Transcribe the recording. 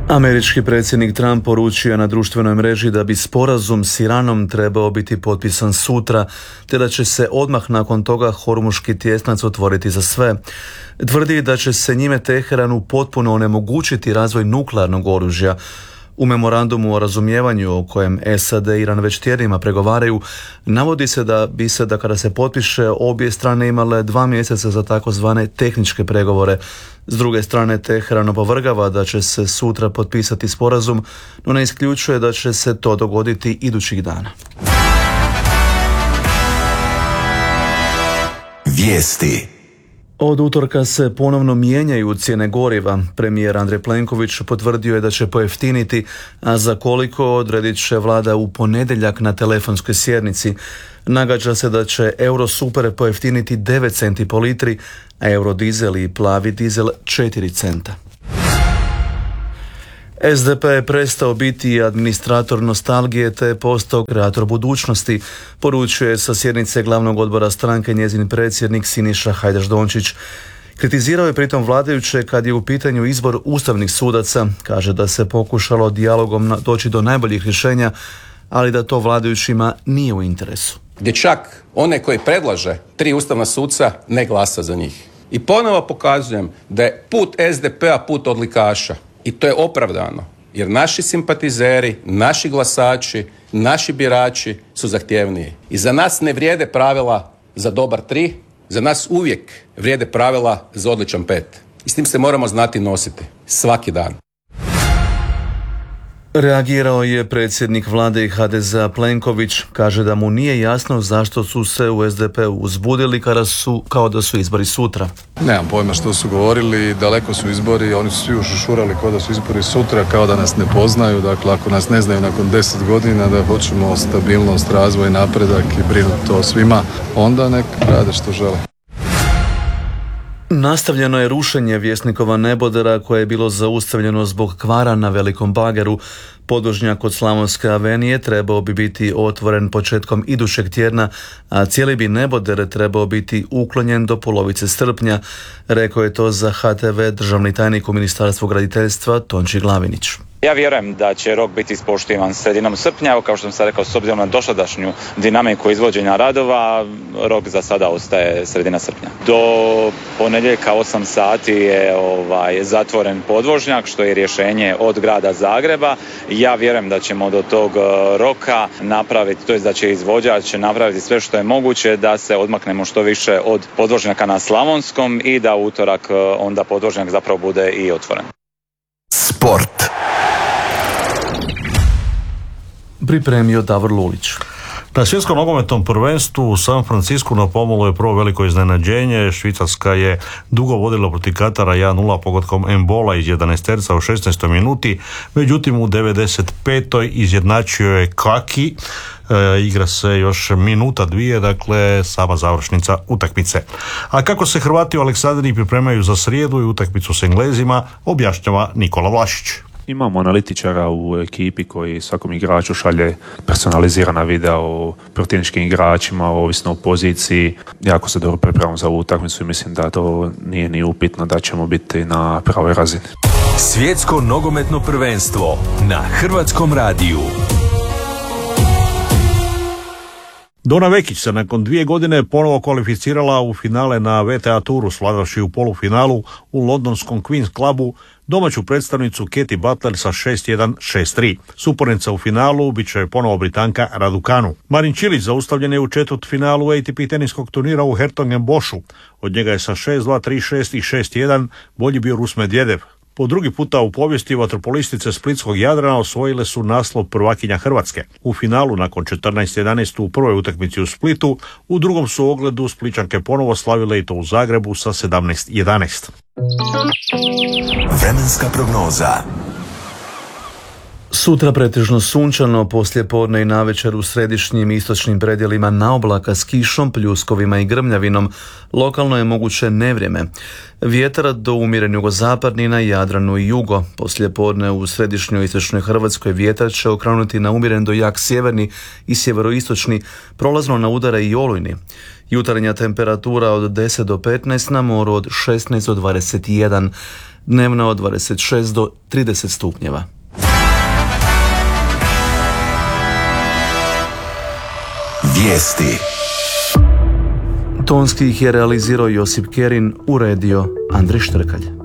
Američki predsjednik Trump poručio je na društvenoj mreži da bi sporazum s Iranom trebao biti potpisan sutra, te da će se odmah nakon toga Hormuški tjesnac otvoriti za sve. Tvrdi da će se njime Teheranu potpuno onemogućiti razvoj nuklearnog oružja. U memorandumu o razumijevanju o kojem SAD i Iran već tjednima pregovaraju, navodi se da kada se potpiše obje strane imale 2 mjeseca za takozvane tehničke pregovore. S druge strane, Teheran opovrgava da će se sutra potpisati sporazum, no ne isključuje da će se to dogoditi idućih dana. Vijesti. Od utorka se ponovno mijenjaju cijene goriva. Premijer Andrej Plenković potvrdio je da će pojeftiniti, a za koliko odredit će vlada u ponedjeljak na telefonskoj sjednici. Nagađa se da će Eurosuper pojeftiniti 9 centi po litri, a Eurodizel i plavi dizel 4 centa. SDP je prestao biti administrator nostalgije te je postao kreator budućnosti, poručuje sa sjednice glavnog odbora stranke njezin predsjednik Siniša Hajdaš-Dončić. Kritizirao je pritom vladajuće kad je u pitanju izbor ustavnih sudaca, kaže da se pokušalo dijalogom doći do najboljih rješenja, ali da to vladajućima nije u interesu. Gdje čak onaj koji predlaže 3 ustavna suca ne glasa za njih. I ponovo pokazujem da je put SDP-a put odlikaša. I to je opravdano, jer naši simpatizeri, naši glasači, naši birači su zahtjevniji. I za nas ne vrijede pravila za dobar 3, za nas uvijek vrijede pravila za odličan 5. I s tim se moramo znati nositi, svaki dan. Reagirao je predsjednik vlade i HDZ-a Plenković, kaže da mu nije jasno zašto su se u SDP-u uzbudili kao da su izbori sutra. Nemam pojma što su govorili, daleko su izbori, oni su svi ušušurali kao da su izbori sutra, kao da nas ne poznaju, dakle ako nas ne znaju nakon 10 godina da hoćemo stabilnost, razvoj, napredak i brinuti o svima, onda nek rade što žele. Nastavljeno je rušenje Vjesnikova nebodera koje je bilo zaustavljeno zbog kvara na Velikom bageru. Podvožnjak od Slavonske avenije trebao bi biti otvoren početkom idućeg tjedna, a cijeli bi neboder trebao biti uklonjen do polovice srpnja, rekao je to za HTV državni tajnik u Ministarstvu graditeljstva Tonči Glavinić. Ja vjerujem da će rok biti ispoštivan sredinom srpnja, evo kao što sam sad rekao, s obzirom na dosadašnju dinamiku izvođenja radova, rok za sada ostaje sredina srpnja. Do ponedjeljka 8 sati je zatvoren podvožnjak, što je rješenje od grada Zagreba. Ja vjerujem da ćemo do tog roka napraviti, to jest da će izvođač napraviti sve što je moguće da se odmaknemo što više od podvožnjaka na Slavonskom i da u utorak onda podvožnjak zapravo bude i otvoren. Sport. Pripremio Davor Lulić. Na svjetskom nogometnom prvenstvu u San Francisku na pomolu je prvo veliko iznenađenje. Švicarska je dugo vodila protiv Katara 1-0 pogodkom Embola iz 11. u 16. minuti, međutim u 95. izjednačio je Kaki. Igra se još minuta 2, dakle sama završnica utakmice. A kako se Hrvati u Aleksandriji pripremaju za srijedu i utakmicu s Englezima, objašnjava Nikola Vlašić. Imamo analitičara u ekipi koji svakom igraču šalje personalizirana videa o protivničkim igračima, ovisno o poziciji. Jako se dobro pripremamo za ovu utakmicu i mislim da to nije ni upitno da ćemo biti na pravoj razini. Svjetsko nogometno prvenstvo na Hrvatskom radiju. Dona Vekić se nakon 2 godine ponovo kvalificirala u finale na WTA Touru, svladavši u polufinalu u londonskom Queen's Clubu domaću predstavnicu Katie Butler sa 6-1, 6-3. Supornica u finalu bit će ponovo Britanka Raducanu. Marin Čilić zaustavljen je u četvrtfinalu ATP teniskog turnira u Hertogenboschu. Od njega je sa 6-2, 3-6 i 6-1 bolji bio Rus Medvedev. Po drugi puta u povijesti vaterpolistice Splitskog Jadrana osvojile su naslov prvakinja Hrvatske. U finalu nakon 14-11 u prvoj utakmici u Splitu, u drugom su ogledu Splićanke ponovo slavile i to u Zagrebu sa 17-11. Vremenska prognoza. Sutra pretežno sunčano, poslijepodne i navečer u središnjim i istočnim predjelima naoblaka s kišom, pljuskovima i grmljavinom. Lokalno je moguće nevrijeme. Vjetar do umjeren jugozapadni na Jadranu i jugo. Poslijepodne u središnjoj i istočnoj Hrvatskoj vjetar će okrenuti na umjeren do jak sjeverni i sjeveroistočni, prolazno na udare i olujni. Jutarnja temperatura od 10 do 15, na moru od 16 do 21. dnevna od 26 do 30 stupnjeva. Vijesti. Tonski ih je realizirao Josip Kerin, uredio Andrej Štrkalj.